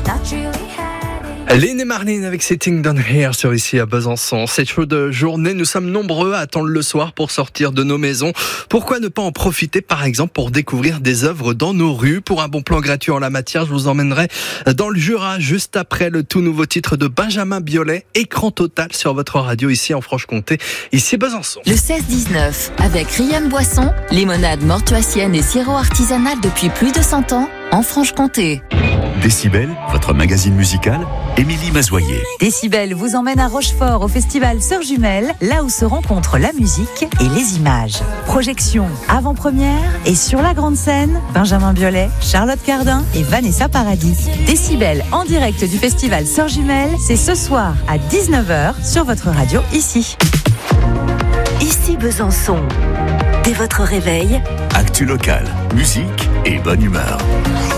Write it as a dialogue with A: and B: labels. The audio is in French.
A: Lynn et Marlene avec Sitting Down Here sur ici à Besançon. Cette chaude journée, nous sommes nombreux à attendre le soir pour sortir de nos maisons. Pourquoi ne pas en profiter par exemple pour découvrir des œuvres dans nos rues? Pour un bon plan gratuit en la matière, je vous emmènerai dans le Jura juste après le tout nouveau titre de Benjamin Biolay, Écran total sur votre radio ici en Franche-Comté, ici Besançon.
B: Le 16-19 avec Riam Boisson, limonade mortuacienne et sirop artisanal depuis plus de 100 ans en Franche-Comté.
C: Décibel, votre magazine musical, Émilie Mazoyer.
D: Décibel vous emmène à Rochefort au festival Sœurs Jumelles, là où se rencontrent la musique et les images. Projection, avant-première et sur la grande scène, Benjamin Biolay, Charlotte Cardin et Vanessa Paradis. Décibel en direct du festival Sœurs Jumelles, c'est ce soir à 19h sur votre radio ici.
E: Ici Besançon. Dès votre réveil,
C: Actu local, musique et bonne humeur.